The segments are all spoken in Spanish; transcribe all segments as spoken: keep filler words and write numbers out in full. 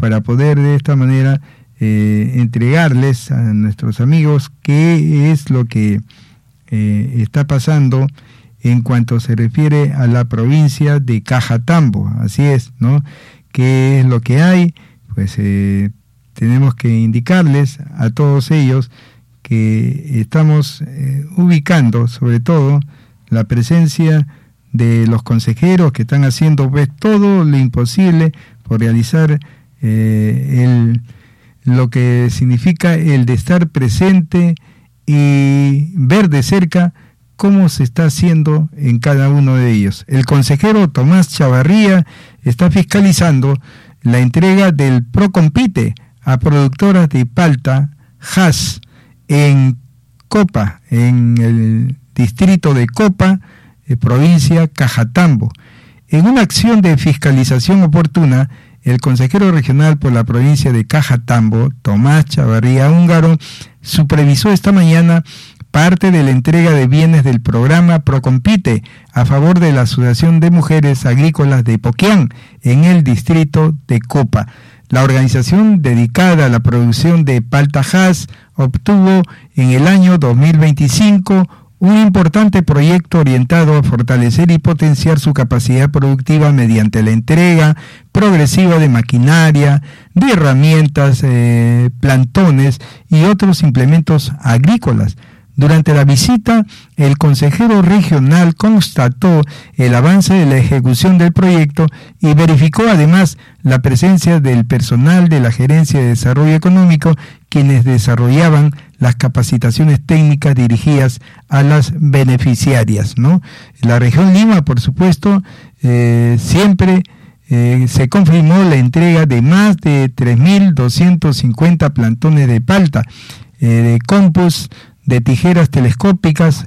para poder de esta manera eh, entregarles a nuestros amigos qué es lo que eh, está pasando en cuanto se refiere a la provincia de Cajatambo. Así es, ¿no? ¿Qué es lo que hay? Pues eh, tenemos que indicarles a todos ellos que estamos eh, ubicando sobre todo la presencia de los consejeros que están haciendo pues, todo lo imposible por realizar eh, el, lo que significa el de estar presente y ver de cerca cómo se está haciendo en cada uno de ellos. El consejero Tomás Chavarría está fiscalizando la entrega del Procompite a productoras de palta Hass en Copa, en el distrito de Copa, eh, provincia Cajatambo. En una acción de fiscalización oportuna, el consejero regional por la provincia de Cajatambo, Tomás Chavarría Húngaro, supervisó esta mañana parte de la entrega de bienes del programa Procompite a favor de la Asociación de Mujeres Agrícolas de Poquián, en el distrito de Copa. La organización dedicada a la producción de palta Hass obtuvo en el año dos mil veinticinco un importante proyecto orientado a fortalecer y potenciar su capacidad productiva mediante la entrega progresiva de maquinaria, de herramientas, eh, plantones y otros implementos agrícolas. Durante la visita, el consejero regional constató el avance de la ejecución del proyecto y verificó además la presencia del personal de la Gerencia de Desarrollo Económico, quienes desarrollaban las capacitaciones técnicas dirigidas a las beneficiarias, ¿no? La región Lima, por supuesto, eh, siempre eh, se confirmó la entrega de más de tres mil doscientos cincuenta plantones de palta, eh, de compost, de tijeras telescópicas,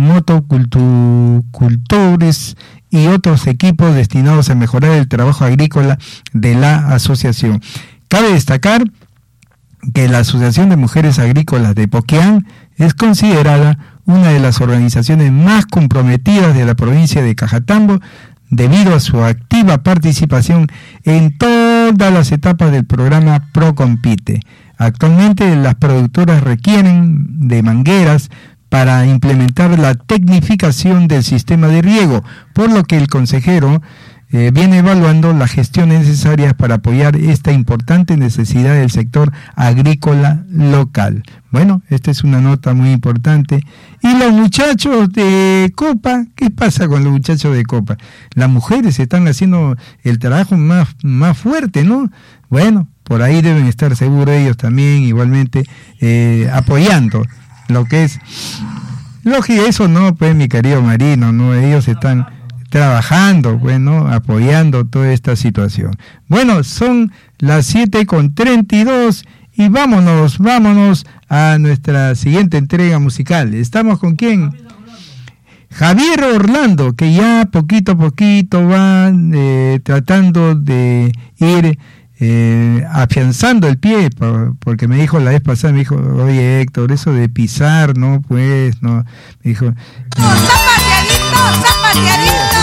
motocultores y otros equipos destinados a mejorar el trabajo agrícola de la asociación. Cabe destacar que la Asociación de Mujeres Agrícolas de Poquián es considerada una de las organizaciones más comprometidas de la provincia de Cajatambo debido a su activa participación en todas las etapas del programa Procompite. Actualmente las productoras requieren de mangueras para implementar la tecnificación del sistema de riego, por lo que el consejero eh, viene evaluando las gestiones necesarias para apoyar esta importante necesidad del sector agrícola local. Bueno, esta es una nota muy importante. Y los muchachos de Copa, ¿qué pasa con los muchachos de Copa? Las mujeres están haciendo el trabajo más, más fuerte, ¿no? Bueno, por ahí deben estar seguros ellos también, igualmente, eh, apoyando lo que es... Lógico, eso no, pues, mi querido Marino, ¿no? Ellos están trabajando, bueno, apoyando toda esta situación. Bueno, son las siete con treinta y dos y vámonos, vámonos a nuestra siguiente entrega musical. ¿Estamos con quién? Javier Orlando, que ya poquito a poquito va eh, tratando de ir... Eh, afianzando el pie, porque me dijo la vez pasada, me dijo, oye Héctor, eso de pisar, no, pues, no, me dijo... ¡Oh, zapateadito, zapateadito!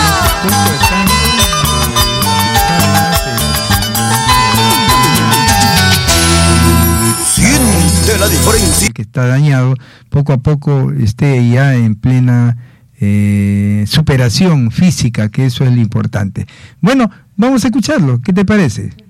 Siente la diferencia. Que está dañado, poco a poco esté ya en plena eh, superación física, que eso es lo importante. Bueno, vamos a escucharlo, ¿qué te parece?